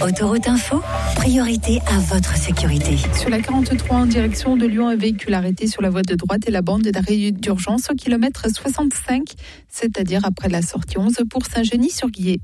Autoroute Info, priorité à votre sécurité. Sur la 43 en direction de Lyon, un véhicule arrêté sur la voie de droite et la bande d'arrêt d'urgence au kilomètre 65, c'est-à-dire après la sortie 11 pour Saint-Genis-sur-Guiers.